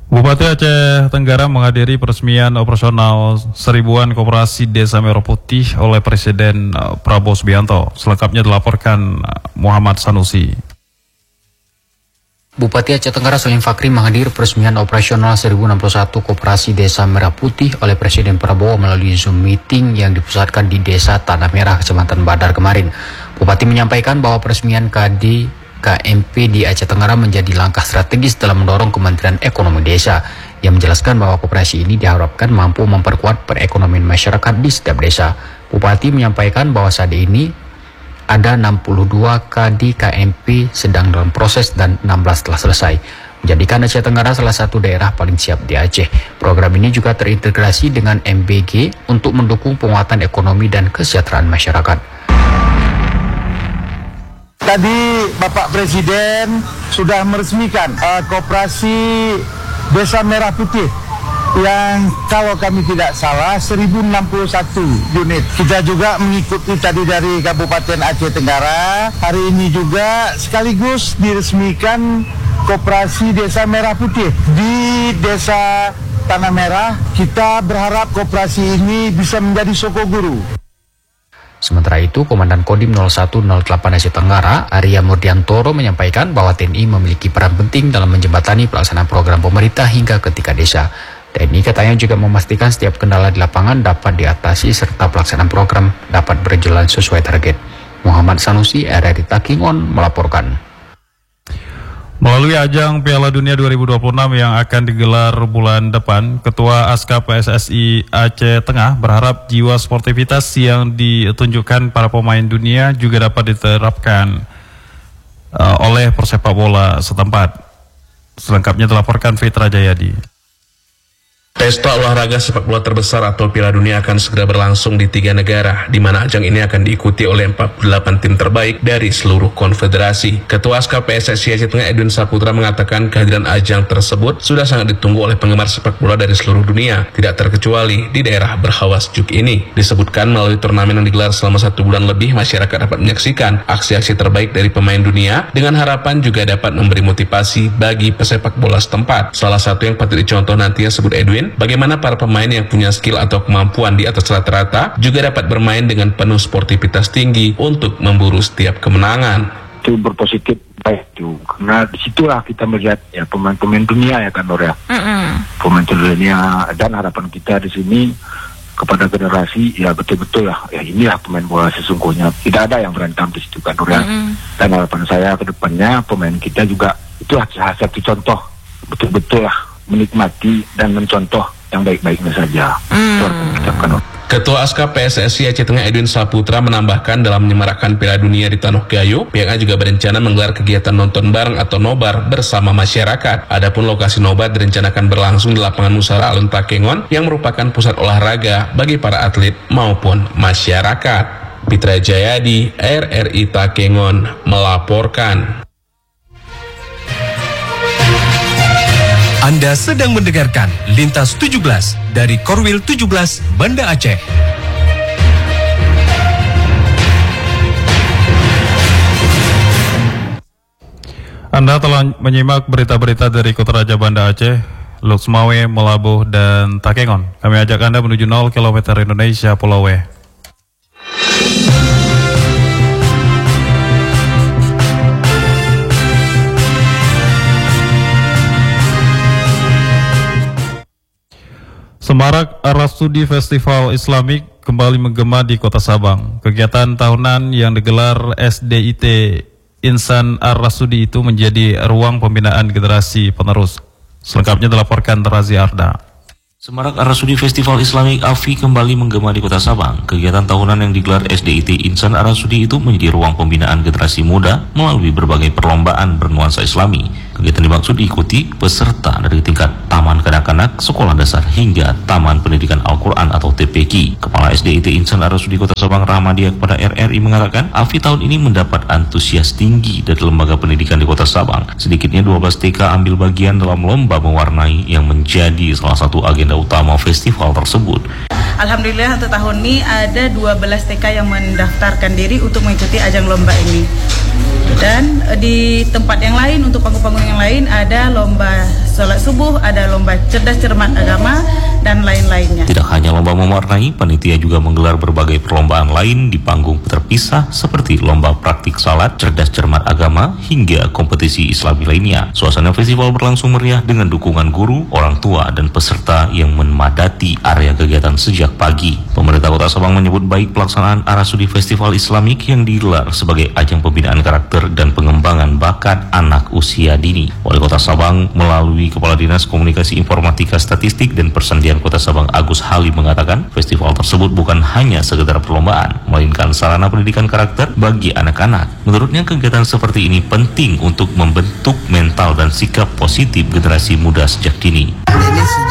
Bupati Aceh Tenggara menghadiri peresmian operasional seribuan koperasi Desa Merah Putih oleh Presiden Prabowo Subianto. Selengkapnya dilaporkan Muhammad Sanusi. Bupati Aceh Tenggara Salim Fakri menghadiri peresmian operasional 1061 koperasi Desa Merah Putih oleh Presiden Prabowo melalui Zoom meeting yang dipusatkan di Desa Tanah Merah, Kecamatan Badar kemarin. Bupati menyampaikan bahwa peresmian KMP di Aceh Tenggara menjadi langkah strategis dalam mendorong Kementerian Ekonomi Desa. Yang menjelaskan bahwa koperasi ini diharapkan mampu memperkuat perekonomian masyarakat di setiap desa. Bupati menyampaikan bahwa saat ini ada 62 KD KMP sedang dalam proses dan 16 telah selesai, menjadikan Aceh Tenggara salah satu daerah paling siap di Aceh. Program ini juga terintegrasi dengan MBG untuk mendukung penguatan ekonomi dan kesejahteraan masyarakat. Tadi Bapak Presiden sudah meresmikan koperasi Desa Merah Putih yang kalau kami tidak salah 1061 unit. Kita juga mengikuti tadi dari Kabupaten Aceh Tenggara. Hari ini juga sekaligus diresmikan koperasi Desa Merah Putih di Desa Tanah Merah. Kita berharap koperasi ini bisa menjadi sokoguru. Sementara itu, Komandan Kodim 0108 Aceh Tenggara, Arya Murdiantoro menyampaikan bahwa TNI memiliki peran penting dalam menjembatani pelaksanaan program pemerintah hingga ke tingkat desa. TNI katanya juga memastikan setiap kendala di lapangan dapat diatasi serta pelaksanaan program dapat berjalan sesuai target. Muhammad Sanusi, RRI Takengon melaporkan. Melalui ajang Piala Dunia 2026 yang akan digelar bulan depan, Ketua Askap PSSI Aceh Tengah berharap jiwa sportivitas yang ditunjukkan para pemain dunia juga dapat diterapkan oleh persepak bola setempat. Selengkapnya dilaporkan Fitra Jayadi. Pesta olahraga sepak bola terbesar atau Piala Dunia akan segera berlangsung di 3 negara, di mana ajang ini akan diikuti oleh 48 tim terbaik dari seluruh konfederasi. Ketua Askap PSSI Aceh Tengah Edwin Saputra mengatakan kehadiran ajang tersebut sudah sangat ditunggu oleh penggemar sepak bola dari seluruh dunia, tidak terkecuali di daerah berhawa sejuk ini. Disebutkan melalui turnamen yang digelar selama 1 bulan lebih, masyarakat dapat menyaksikan aksi-aksi terbaik dari pemain dunia dengan harapan juga dapat memberi motivasi bagi pesepak bola setempat. Salah satu yang patut dicontoh nantinya, sebut Edwin, bagaimana para pemain yang punya skill atau kemampuan di atas rata-rata juga dapat bermain dengan penuh sportivitas tinggi untuk memburu setiap kemenangan. Itu berpositif baik itu, karena disitulah kita melihat ya pemain-pemain dunia ya kan Norea. Pemain dunia, dan harapan kita di sini kepada generasi ya betul-betul lah ya inilah pemain bola sesungguhnya. Tidak ada yang berantem di situ kan Norea. Dan harapan saya ke depannya pemain kita juga itu satu contoh betul-betul lah menikmati dan mencontoh yang baik-baiknya saja. Ketua Askap PSSI Aceh Tengah Edwin Saputra menambahkan dalam menyemarakkan Piala Dunia di Tanah Gayo, pihaknya juga berencana menggelar kegiatan nonton bareng atau nobar bersama masyarakat. Adapun lokasi nobar direncanakan berlangsung di lapangan Musara Alun Takengon yang merupakan pusat olahraga bagi para atlet maupun masyarakat. Fitra Jayadi, RRI Takengon melaporkan. Anda sedang mendengarkan Lintas 17 dari Korwil 17 Banda Aceh. Anda telah menyimak berita-berita dari Kota Raja Banda Aceh, Luxmawe, Melabuh, dan Takengon. Kami ajak Anda menuju 0 km Indonesia Pulau W. Semarak Ar-Rasudi Festival Islamik kembali menggema di Kota Sabang. Kegiatan tahunan yang digelar SDIT Insan Ar-Rasudi itu menjadi ruang pembinaan generasi penerus. Selengkapnya dilaporkan Razi Arda. Semarak Ar-Rasudi Festival Islamik AFI kembali menggema di Kota Sabang. Kegiatan tahunan yang digelar SDIT Insan Ar-Rasudi itu menjadi ruang pembinaan generasi muda melalui berbagai perlombaan bernuansa Islami. Kegiatan dimaksud diikuti peserta dari tingkat Taman Kanak-kanak, Sekolah Dasar hingga Taman Pendidikan Al-Quran atau TPQ. Kepala SDIT Insan Ar-Rasudi Kota Sabang Rahmadia kepada RRI mengatakan AFI tahun ini mendapat antusias tinggi dari lembaga pendidikan di Kota Sabang. Sedikitnya 12 TK ambil bagian dalam lomba mewarnai yang menjadi salah satu agenda utama festival tersebut. Alhamdulillah untuk tahun ini ada 12 TK yang mendaftarkan diri untuk mengikuti ajang lomba ini. Dan di tempat yang lain, untuk panggung-panggung yang lain, ada lomba sholat subuh, ada lomba cerdas cermat agama, dan lain-lainnya. Tidak hanya lomba mewarnai, panitia juga menggelar berbagai perlombaan lain di panggung terpisah seperti lomba praktik salat, cerdas cermat agama, hingga kompetisi Islami lainnya. Suasana festival berlangsung meriah dengan dukungan guru, orang tua, dan peserta yang memadati area kegiatan sejak pagi. Pemerintah Kota Sabang menyebut baik pelaksanaan Arasudi Festival Islamik yang digelar sebagai ajang pembinaan karakter dan pengembangan bakat anak usia dini. Wali Kota Sabang melalui Kepala Dinas Komunikasi Informatika Statistik dan Persendian Kota Sabang Agus Halim mengatakan, festival tersebut bukan hanya sekedar perlombaan, melainkan sarana pendidikan karakter bagi anak-anak. Menurutnya, kegiatan seperti ini penting untuk membentuk mental dan sikap positif generasi muda sejak dini.